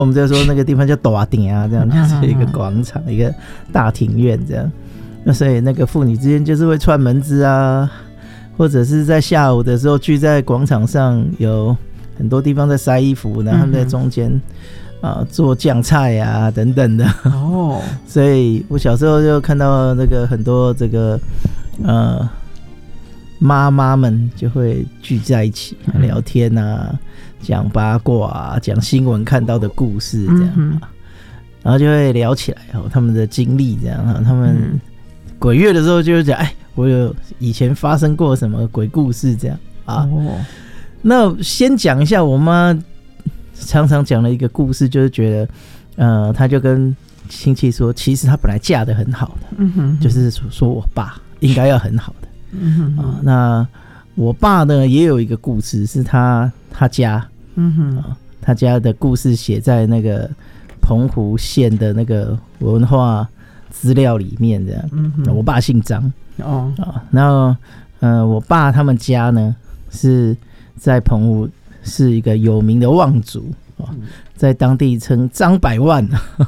我们就说那个地方叫大亭啊，这样就是一个广场，一个大庭院这样。那所以那个妇女之间就是会串门子啊，或者是在下午的时候聚在广场上，有很多地方在晒衣服，然后他们在中间做酱菜啊等等的。所以我小时候就看到那个很多这个妈妈们就会聚在一起聊天啊，讲八卦啊，讲新闻看到的故事这样，然后就会聊起来他们的经历这样，他们鬼月的时候就会讲，我有以前发生过什么鬼故事这样啊。那先讲一下，我妈常常讲了一个故事，就是觉得她就跟亲戚说，其实她本来嫁得很好的，就是说我爸应该要很好的。那我爸呢也有一个故事，是他家，他家的故事写在那个澎湖县的那个文化资料里面这样。我爸姓张然后我爸他们家呢是在澎湖是一个有名的望族，在当地称张百万。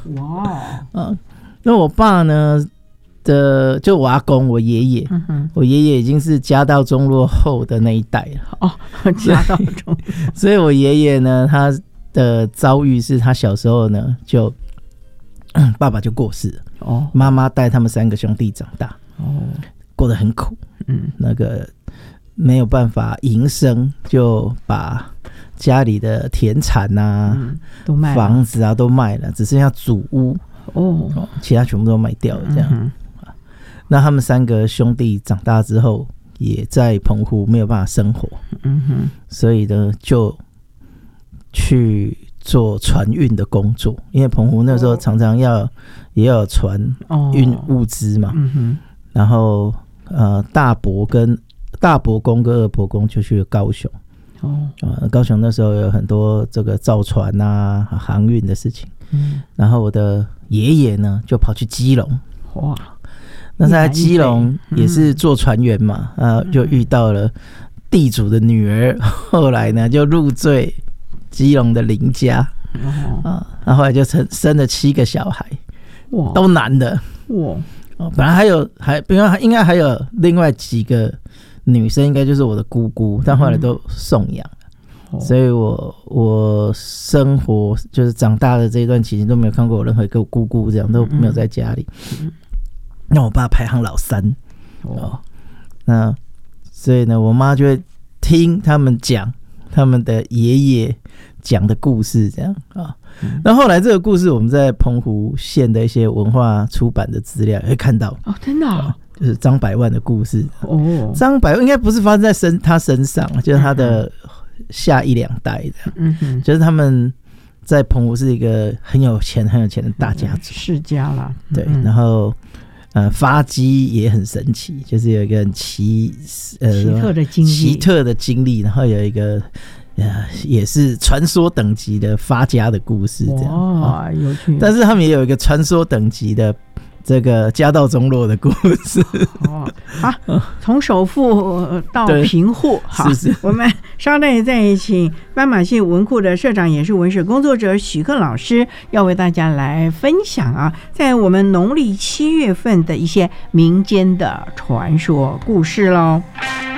那我爸呢就我阿公，我爷爷，我爷爷已经是家道中落后的那一代了。家道中落，所以我爷爷呢，他的遭遇是他小时候呢就爸爸就过世了，妈妈带他们3个兄弟长大，过得很苦，那个没有办法营生，就把家里的田产啊、房子啊都卖了，只剩下祖屋，其他全部都卖掉了这样。那他们3个兄弟长大之后，也在澎湖没有办法生活，所以呢就去做船运的工作，因为澎湖那时候常常也要有船运物资嘛。然后大伯公跟二伯公就去了高雄。高雄那时候有很多这个造船啊、航运的事情。然后我的爷爷呢就跑去基隆。那在基隆也是做船员嘛，就遇到了地主的女儿，后来呢就入赘基隆的林家，然后后来就生了7个小孩，都男的。本来应该还有另外几个女生，应该就是我的姑姑，但后来都送养了。所以我生活就是长大的这一段期间都没有看过我任何一个姑姑，这样都没有在家里。那我爸排行老3，那所以呢，我妈就会听他们讲他们的爷爷讲的故事，这样啊。那后来这个故事我们在澎湖县的一些文化出版的资料也会看到。 真的就是张百万的故事。张百万应该不是发生在他身上，就是他的下1、2代的。就是他们在澎湖是一个很有钱的大家族， 世家啦。 对，然后发迹也很神奇，就是有一个很奇特的经历，然后有一个也是传说等级的发家的故事，这样有趣。 但是他们也有一个传说等级的这个家道中落的故事。 从首富到贫户。好，我们稍待再请斑马线文库的社长，也是文史工作者许克老师，要为大家来分享在我们农历7月份的一些民间的传说故事咯。